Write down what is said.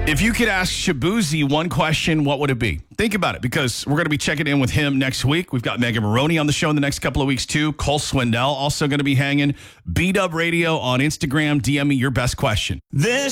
If you could ask Shabuzi one question, what would it be? Think about it, because we're going to be checking in with him next week. We've got Megan Maroney on the show in the next couple of weeks, too. Cole Swindell also going to be hanging. B-Dub Radio on Instagram. DM me your best question. This